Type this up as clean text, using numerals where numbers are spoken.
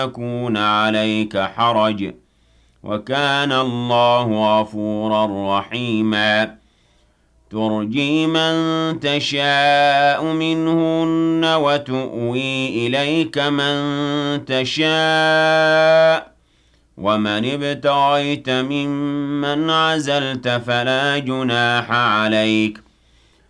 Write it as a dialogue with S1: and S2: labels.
S1: يكون عليك حرج وكان الله غفورا رحيما ترجي من تشاء منهن وتؤوي إليك من تشاء ومن ابتغيت ممن عزلت فلا جناح عليك